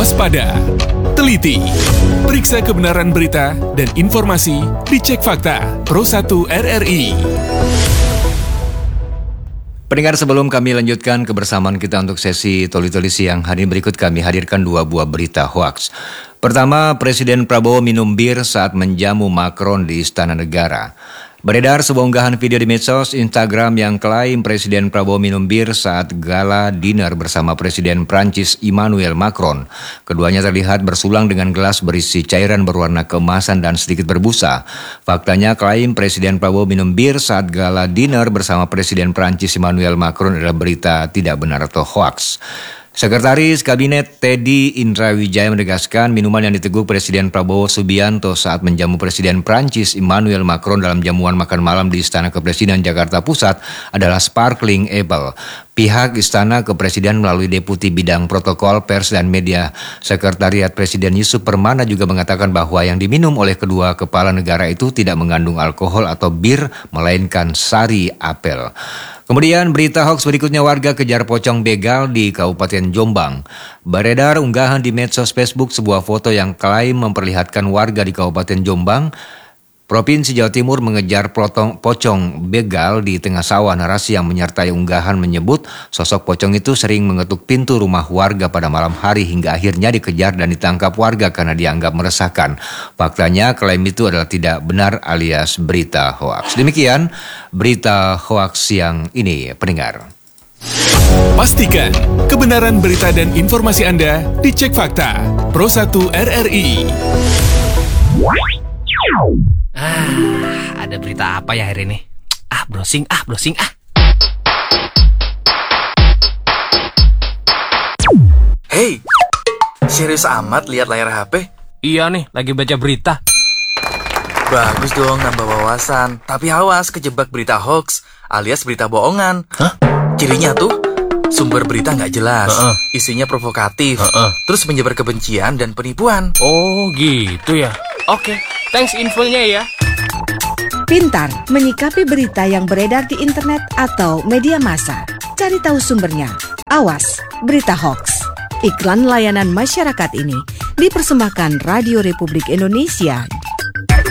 Waspada, teliti, periksa kebenaran berita dan informasi dicek fakta Pro 1 RRI. Pendengar, sebelum kami lanjutkan kebersamaan kita untuk sesi Toli-Toli siang hari ini, berikut kami hadirkan dua buah berita hoaks. Pertama, Presiden Prabowo minum bir saat menjamu Macron di Istana Negara. Beredar sebuah unggahan video di medsos Instagram yang klaim Presiden Prabowo minum bir saat gala dinner bersama Presiden Prancis Emmanuel Macron. Keduanya terlihat bersulang dengan gelas berisi cairan berwarna keemasan dan sedikit berbusa. Faktanya, klaim Presiden Prabowo minum bir saat gala dinner bersama Presiden Prancis Emmanuel Macron adalah berita tidak benar atau hoaks. Sekretaris Kabinet Teddy Indrawijaya menegaskan minuman yang diteguk Presiden Prabowo Subianto saat menjamu Presiden Prancis Emmanuel Macron dalam jamuan makan malam di Istana Kepresidenan Jakarta Pusat adalah Sparkling Apple. Pihak Istana Kepresidenan melalui Deputi Bidang Protokol Pers dan Media Sekretariat Presiden Yusuf Permana juga mengatakan bahwa yang diminum oleh kedua kepala negara itu tidak mengandung alkohol atau bir, melainkan sari apel. Kemudian berita hoax berikutnya, warga kejar pocong begal di Kabupaten Jombang. Beredar unggahan di medsos Facebook sebuah foto yang klaim memperlihatkan warga di Kabupaten Jombang, Provinsi Jawa Timur mengejar pocong begal di tengah sawah. Narasi yang menyertai unggahan menyebut sosok pocong itu sering mengetuk pintu rumah warga pada malam hari hingga akhirnya dikejar dan ditangkap warga karena dianggap meresahkan. Faktanya klaim itu adalah tidak benar alias berita hoaks. Demikian berita hoaks siang ini, pendengar. Pastikan kebenaran berita dan informasi Anda dicek fakta Pro 1 RRI. Ada berita apa ya hari ini? Browsing. Hei, serius amat lihat layar HP? Iya nih, lagi baca berita. Bagus dong, nambah wawasan. Tapi awas kejebak berita hoax alias berita bohongan. Hah? Cirinya tuh, sumber berita nggak jelas, isinya provokatif, terus menyebar kebencian dan penipuan. Oh gitu ya. Oke, thanks infonya ya. Pintar menyikapi berita yang beredar di internet atau media massa. Cari tahu sumbernya. Awas, berita hoax. Iklan layanan masyarakat ini dipersembahkan Radio Republik Indonesia